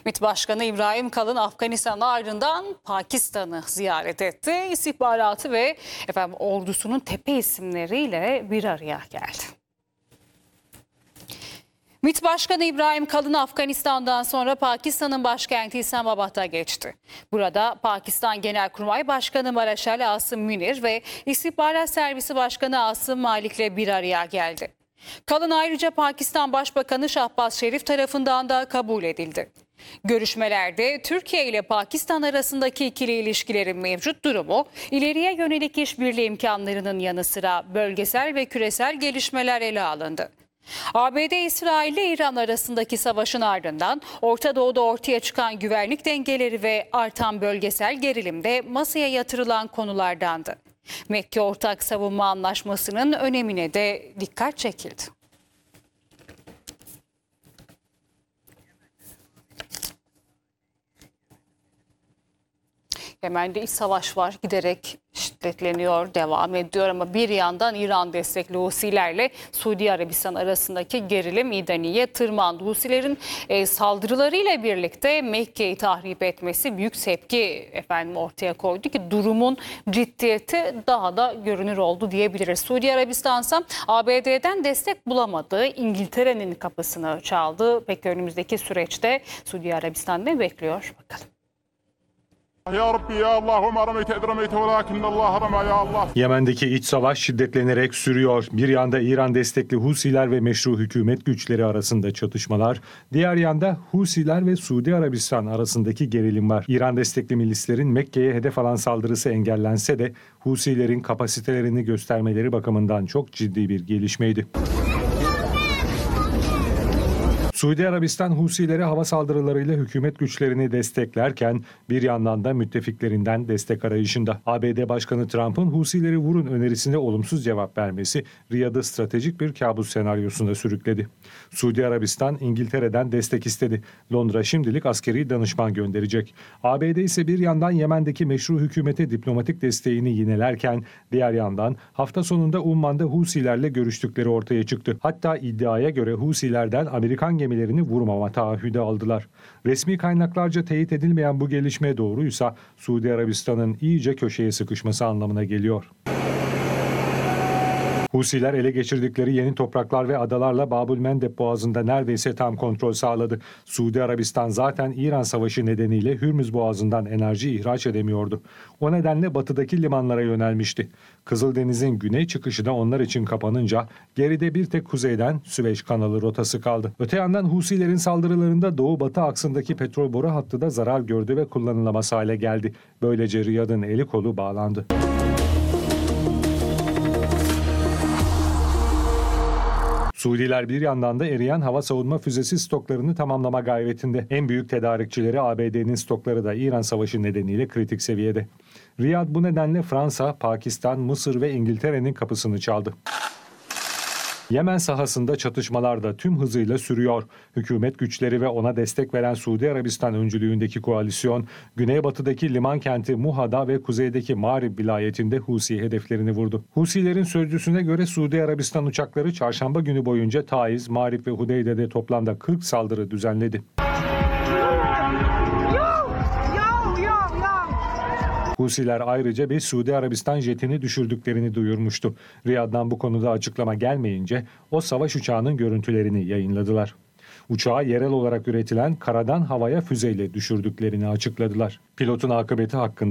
MİT Başkanı İbrahim Kalın Afganistan'ın ardından Pakistan'ı ziyaret etti. İstihbaratı ve ordusunun tepe isimleriyle bir araya geldi. MİT Başkanı İbrahim Kalın Afganistan'dan sonra Pakistan'ın başkenti İslamabad'a geçti. Burada Pakistan Genelkurmay Başkanı Maraşal Asım Münir ve İstihbarat Servisi Başkanı Asım Malik'le bir araya geldi. Kalın ayrıca Pakistan Başbakanı Şahbaz Şerif tarafından da kabul edildi. Görüşmelerde Türkiye ile Pakistan arasındaki ikili ilişkilerin mevcut durumu, ileriye yönelik işbirliği imkanlarının yanı sıra bölgesel ve küresel gelişmeler ele alındı. ABD, İsrail ile İran arasındaki savaşın ardından Orta Doğu'da ortaya çıkan güvenlik dengeleri ve artan bölgesel gerilim de masaya yatırılan konulardandı. Mekke Ortak Savunma Anlaşması'nın önemine de dikkat çekildi. Yemen'de iç savaş var, giderek şiddetleniyor, devam ediyor ama bir yandan İran destekli Husilerle Suudi Arabistan arasındaki gerilim idaniye tırmandı. Husilerin saldırılarıyla birlikte Mekke'yi tahrip etmesi büyük tepki ortaya koydu ki durumun ciddiyeti daha da görünür oldu diyebiliriz. Suudi Arabistan ise ABD'den destek bulamadı. İngiltere'nin kapısını çaldı. Peki önümüzdeki süreçte Suudi Arabistan ne bekliyor? Bakalım. Ya Rabbi ya Allahümme rameyte edremeyte velakinnallah rama ya Allah. Yemen'deki iç savaş şiddetlenerek sürüyor. Bir yanda İran destekli Husiler ve meşru hükümet güçleri arasında çatışmalar, diğer yanda Husiler ve Suudi Arabistan arasındaki gerilim var. İran destekli milislerin Mekke'ye hedef alan saldırısı engellense de Husilerin kapasitelerini göstermeleri bakımından çok ciddi bir gelişmeydi. Suudi Arabistan Husileri hava saldırılarıyla hükümet güçlerini desteklerken bir yandan da müttefiklerinden destek arayışında. ABD Başkanı Trump'ın Husileri vurun önerisine olumsuz cevap vermesi Riyad'ı stratejik bir kabus senaryosunda sürükledi. Suudi Arabistan İngiltere'den destek istedi. Londra şimdilik askeri danışman gönderecek. ABD ise bir yandan Yemen'deki meşru hükümete diplomatik desteğini yinelerken diğer yandan hafta sonunda Umman'da Husilerle görüştükleri ortaya çıktı. Hatta iddiaya göre Husilerden Amerikan gemilerini vurmama taahhüdü aldılar. Resmi kaynaklarca teyit edilmeyen bu gelişme doğruysa Suudi Arabistan'ın iyice köşeye sıkışması anlamına geliyor. Husiler ele geçirdikleri yeni topraklar ve adalarla Babülmendeb Boğazı'nda neredeyse tam kontrol sağladı. Suudi Arabistan zaten İran Savaşı nedeniyle Hürmüz Boğazı'ndan enerji ihraç edemiyordu. O nedenle batıdaki limanlara yönelmişti. Kızıldeniz'in güney çıkışı da onlar için kapanınca geride bir tek kuzeyden Süveyş Kanalı rotası kaldı. Öte yandan Husilerin saldırılarında doğu-batı aksındaki petrol boru hattı da zarar gördü ve kullanılamaz hale geldi. Böylece Riyad'ın eli kolu bağlandı. Suudiler bir yandan da eriyen hava savunma füzesi stoklarını tamamlama gayretinde. En büyük tedarikçileri ABD'nin stokları da İran Savaşı nedeniyle kritik seviyede. Riyad bu nedenle Fransa, Pakistan, Mısır ve İngiltere'nin kapısını çaldı. Yemen sahasında çatışmalar da tüm hızıyla sürüyor. Hükümet güçleri ve ona destek veren Suudi Arabistan öncülüğündeki koalisyon, güneybatıdaki liman kenti Muha'da ve kuzeydeki Ma'rib vilayetinde Husi hedeflerini vurdu. Husilerin sözcüsüne göre Suudi Arabistan uçakları çarşamba günü boyunca Taiz, Ma'rib ve Hudeyde'de toplamda 40 saldırı düzenledi. Husiler ayrıca bir Suudi Arabistan jetini düşürdüklerini duyurmuştu. Riyad'dan bu konuda açıklama gelmeyince o savaş uçağının görüntülerini yayınladılar. Uçağı yerel olarak üretilen karadan havaya füzeyle düşürdüklerini açıkladılar. Pilotun akıbeti hakkında